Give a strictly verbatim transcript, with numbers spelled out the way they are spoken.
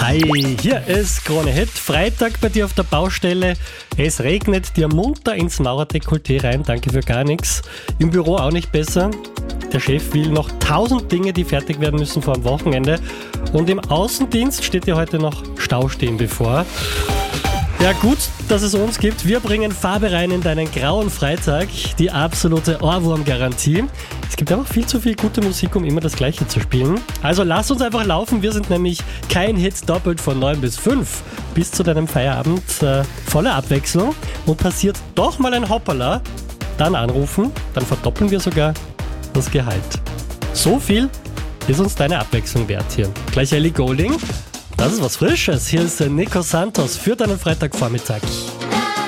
Hi, hier ist Krone Hit. Freitag bei dir auf der Baustelle. Es regnet dir munter ins Maurerdekolleté rein. Danke für gar nichts. Im Büro auch nicht besser. Der Chef will noch tausend Dinge, die fertig werden müssen vor dem Wochenende. Und im Außendienst steht dir heute noch Staustehen bevor. Ja, gut, dass es uns gibt. Wir bringen Farbe rein in deinen grauen Freitag. Die absolute Ohrwurm-Garantie. Es gibt einfach viel zu viel gute Musik, um immer das Gleiche zu spielen. Also lass uns einfach laufen. Wir sind nämlich kein Hit doppelt von neun bis fünf. Bis zu deinem Feierabend äh, volle Abwechslung. Und passiert doch mal ein Hoppala, dann anrufen. Dann verdoppeln wir sogar das Gehalt. So viel ist uns deine Abwechslung wert hier. Gleich Ellie Goulding. Das ist was Frisches. Hier ist der Nico Santos für deinen Freitagvormittag.